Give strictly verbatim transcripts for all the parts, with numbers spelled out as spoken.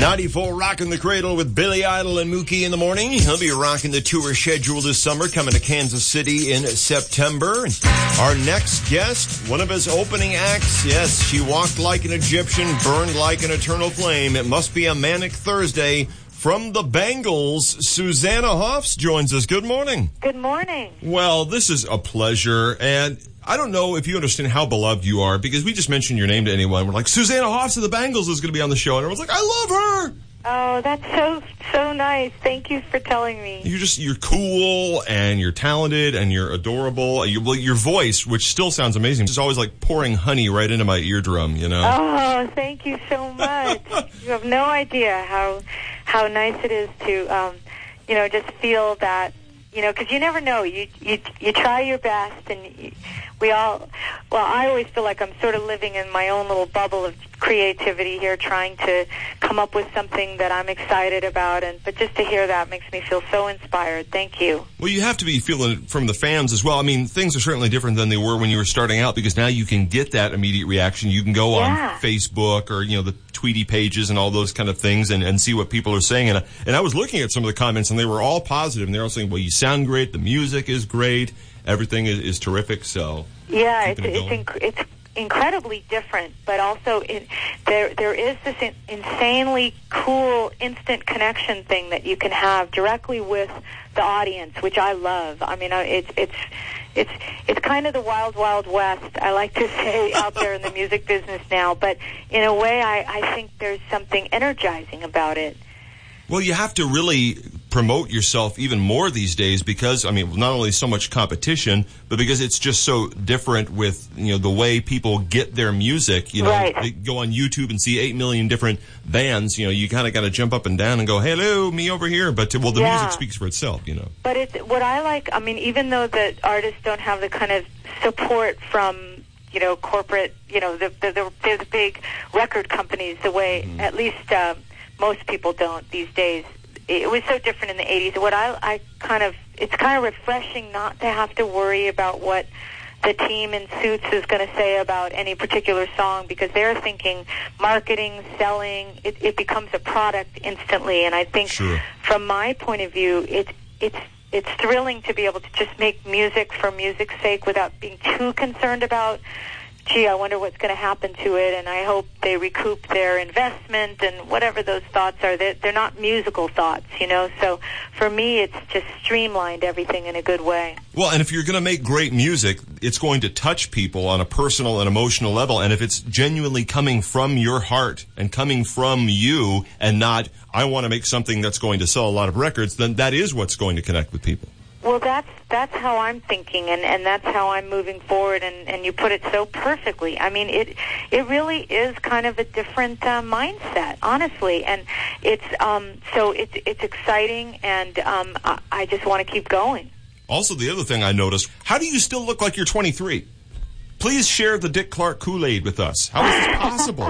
ninety-four rocking the cradle with Billy Idol and Mookie in the morning. He'll be rocking the tour schedule this summer, coming to Kansas City in September. Our next guest, one of his opening acts. Yes, she walked like an Egyptian, burned like an eternal flame. It must be a manic Thursday. From the Bangles, Susanna Hoffs joins us. Good morning. Good morning. Well, this is a pleasure, and I don't know if you understand how beloved you are, because we just mentioned your name to anyone. We're like, Susanna Hoffs of the Bangles is going to be on the show, and everyone's like, I love her. Oh, that's so, so nice. Thank you for telling me. You're just, you're cool, and you're talented, and you're adorable. You, well, your voice, which still sounds amazing, is always like pouring honey right into my eardrum, you know? Oh, thank you so much. You have no idea how how nice it is to, um, you know, just feel that, you know, because you never know. You, you, you try your best, and you, we all, well, I always feel like I'm sort of living in my own little bubble of creativity here, trying to come up with something that I'm excited about, and but just to hear that makes me feel so inspired. Thank you. Well, you have to be feeling it from the fans as well. I mean, things are certainly different than they were when you were starting out, because now you can get that immediate reaction. You can go Yeah. on Facebook or, you know, the Tweety pages and all those kind of things and, and see what people are saying. And, and I was looking at some of the comments, and they were all positive, and they're all saying, well, you sound great, the music is great, everything is, is terrific, so... Yeah, it's keeping it it's, going. inc- it's incredibly different, but also it, there there is this in, insanely cool instant connection thing that you can have directly with the audience, which I love. I mean, I- it's it's it's it's kind of the wild, wild west, I like to say, out there in the music business now. But in a way, I, I think there's something energizing about it. Well, you have to really promote yourself even more these days because, I mean, not only so much competition, but because it's just so different with, you know, the way people get their music. You know, Right. they go on YouTube and see eight million different bands. You know, you kind of got to jump up and down and go, hello, me over here. But, well, the Yeah. music speaks for itself, you know. But it's what I like. I mean, even though the artists don't have the kind of support from, you know, corporate, you know, the the, the, the, the big record companies, the way Mm-hmm. at least uh, most people don't these days. It was so different in the eighties. What I, I kind of, it's kind of refreshing not to have to worry about what the team in suits is going to say about any particular song, because they're thinking marketing, selling, it, it becomes a product instantly. And I think Sure. from my point of view, it's, it's, it's thrilling to be able to just make music for music's sake without being too concerned about, gee, I wonder what's going to happen to it, and I hope they recoup their investment and whatever those thoughts are. They're, they're not musical thoughts, you know. So for me, it's just streamlined everything in a good way. Well, and if you're going to make great music, it's going to touch people on a personal and emotional level. And if it's genuinely coming from your heart and coming from you and not, I want to make something that's going to sell a lot of records, then that is what's going to connect with people. Well, that's that's how I'm thinking, and, and that's how I'm moving forward, and, and you put it so perfectly. I mean, it it really is kind of a different uh, mindset, honestly, and it's um, so it's it's exciting, and um, I, I just want to keep going. Also, the other thing I noticed, how do you still look like you're twenty-three? Please share the Dick Clark Kool-Aid with us. How is this possible?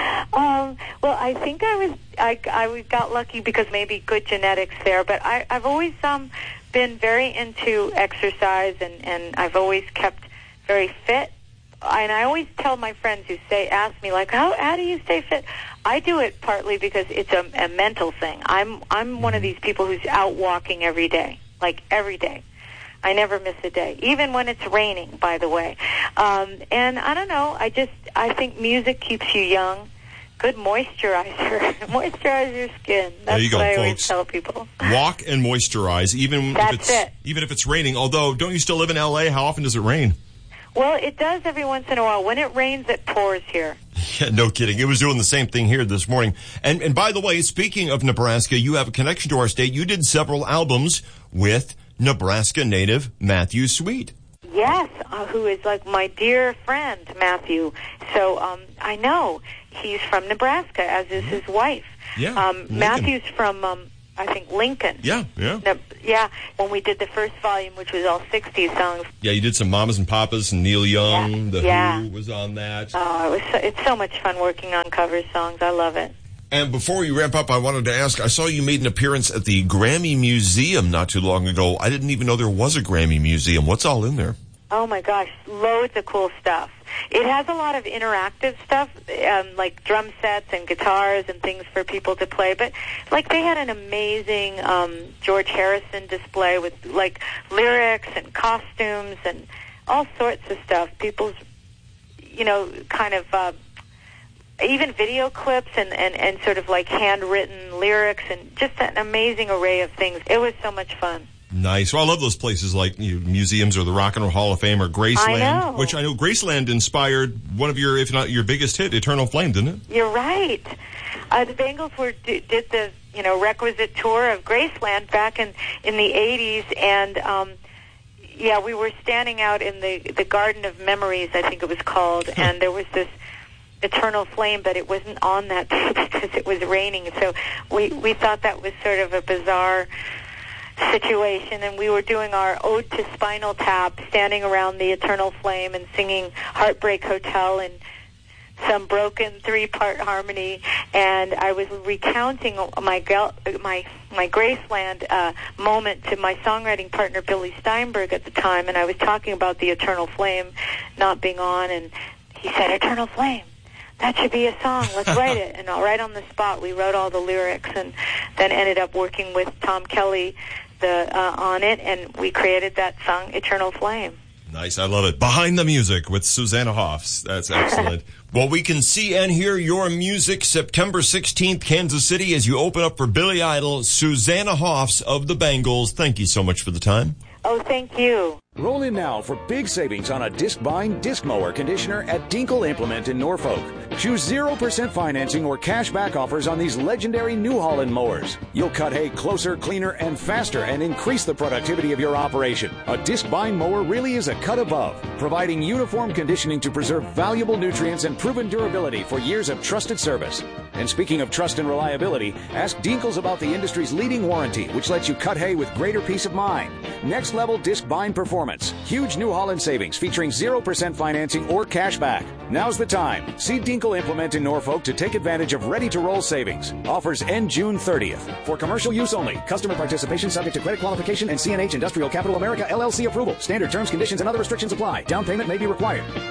Um, well, I think I was I, I got lucky because maybe good genetics there, but I, I've always um, been very into exercise, and, and I've always kept very fit. And I always tell my friends who say, ask me, like, how how do you stay fit? I do it partly because it's a, a mental thing. I'm I'm one of these people who's out walking every day, like every day. I never miss a day, even when it's raining, by the way. Um, and I don't know, I just, I think music keeps you young. Good moisturizer. Moisturize your skin. That's There you go, what I folks. always tell people. Walk and moisturize, even That's if it's it. even if it's raining. Although, don't you still live in L A? How often does it rain? Well, it does every once in a while. When it rains, it pours here. Yeah, no kidding. It was doing the same thing here this morning. And and by the way, speaking of Nebraska, you have a connection to our state. You did several albums with Nebraska native Matthew Sweet. Yes, uh, who is like my dear friend, Matthew. So um, I know he's from Nebraska, as is his wife. Yeah, Um, Lincoln. Matthew's from, um, I think, Lincoln. Yeah, yeah. Ne- yeah, when we did the first volume, which was all sixties songs. Yeah, you did some Mamas and Papas and Neil Young. Yeah, The yeah. Who was on that. Oh, it was so, it's so much fun working on cover songs. I love it. And before we wrap up, I wanted to ask, I saw you made an appearance at the Grammy Museum not too long ago. I didn't even know there was a Grammy Museum. What's all in there? Oh, my gosh, loads of cool stuff. It has a lot of interactive stuff, um, like drum sets and guitars and things for people to play. But, like, they had an amazing um, George Harrison display with, like, lyrics and costumes and all sorts of stuff. People's, you know, kind of... Uh, even video clips and, and, and sort of like handwritten lyrics and just an amazing array of things. It was so much fun. Nice. Well, I love those places like you know, museums or the Rock and Roll Hall of Fame or Graceland, I know. which I know Graceland inspired one of your, if not your biggest hit, Eternal Flame, didn't it? You're right. Uh, the Bangles were did the you know requisite tour of Graceland back in, in the eighties, and um, yeah, we were standing out in the the Garden of Memories, I think it was called, and there was this Eternal Flame, but it wasn't on that day because it was raining. So we, we thought that was sort of a bizarre situation, and we were doing our Ode to Spinal Tap, standing around the Eternal Flame and singing Heartbreak Hotel in some broken three-part harmony, and I was recounting my gal- my my Graceland uh, moment to my songwriting partner Billy Steinberg at the time, and I was talking about the Eternal Flame not being on, and he said, "Eternal Flame, that should be a song. Let's write it." And right on the spot, we wrote all the lyrics, and then ended up working with Tom Kelly the uh, on it, and we created that song, Eternal Flame. Nice. I love it. Behind the Music with Susanna Hoffs. That's excellent. Well, we can see and hear your music September sixteenth, Kansas City, as you open up for Billy Idol. Susanna Hoffs of the Bangles. Thank you so much for the time. Oh, thank you. Roll in now for big savings on a disc-bind disc mower conditioner at Dinkle Implement in Norfolk. Choose zero percent financing or cash back offers on these legendary New Holland mowers. You'll cut hay closer, cleaner, and faster and increase the productivity of your operation. A disc-bind mower really is a cut above, providing uniform conditioning to preserve valuable nutrients and proven durability for years of trusted service. And speaking of trust and reliability, ask Dinkles about the industry's leading warranty, which lets you cut hay with greater peace of mind. Next level disc bind performance. Huge New Holland savings featuring zero percent financing or cash back. Now's the time. See Dinkle Implement in Norfolk to take advantage of ready-to-roll savings. Offers end June thirtieth. For commercial use only. Customer participation subject to credit qualification and C N H Industrial Capital America L L C approval. Standard terms, conditions, and other restrictions apply. Down payment may be required.